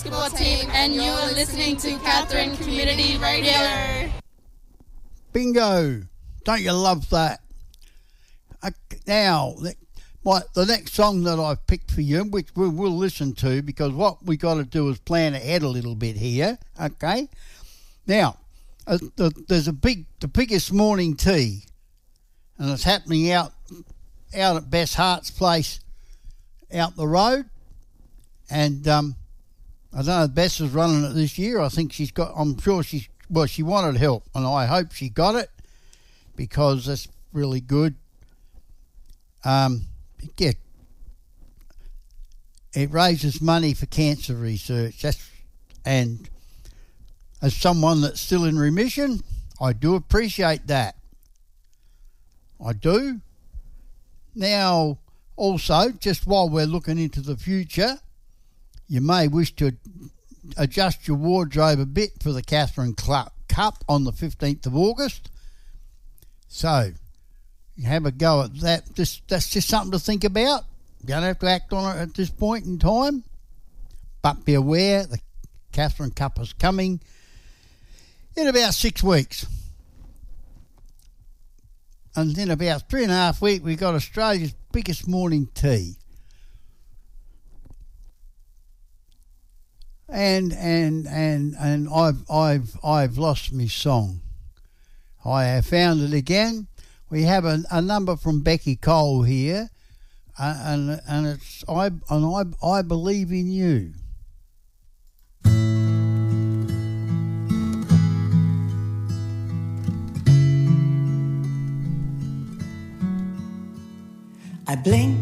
Basketball team, and you are listening to Katherine Community Radio. Bingo! Don't you love that? Now, the next song that I've picked for you, which we will listen to, because what we got to do is plan ahead a little bit here, okay? Now, there's the biggest morning tea, and it's happening out at Bess Hart's place out the road, and I don't know if Bess is running it this year. I'm sure she wanted help, and I hope she got it, because that's really good. It raises money for cancer research. And as someone that's still in remission, I do appreciate that. I do. Now, also, just while we're looking into the future, you may wish to adjust your wardrobe a bit for the Katherine Cup on the 15th of August. So, you have a go at that. That's just something to think about. You don't have to act on it at this point in time. But be aware, the Katherine Cup is coming in about 6 weeks. And in about 3.5 weeks, we've got Australia's biggest morning tea. And I've lost my song. I have found it again. We have a number from Becky Cole here, and it's I believe in you. I blink